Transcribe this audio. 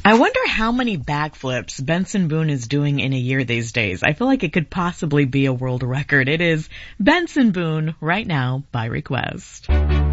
I wonder how many backflips Benson Boone is doing in a year these days. I feel like it could possibly be a world record. It is Benson Boone right now by request.